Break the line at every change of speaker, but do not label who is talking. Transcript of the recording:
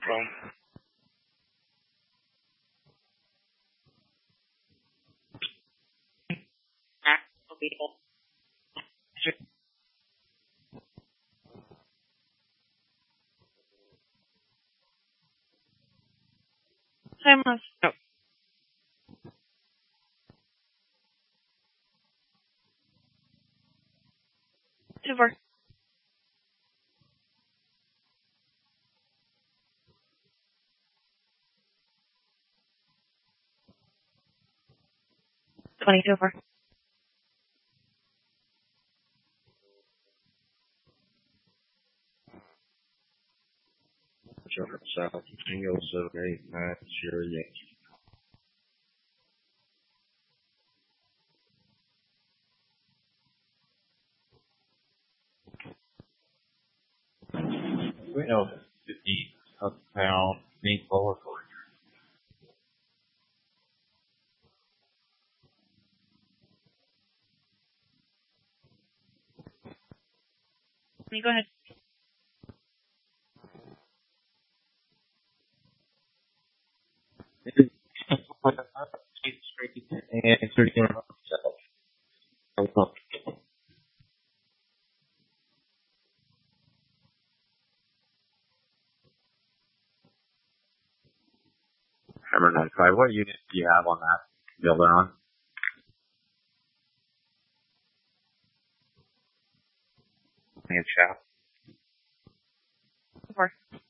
Wrong.
Timeless. No. Too far. $20 too far.
Children South, Tango 789 Sierra Yankee.
We know 50 pound mink lower for
Go ahead.
and 13
Hammer 95, what unit do you have on that builder on? And shaft.
Too far.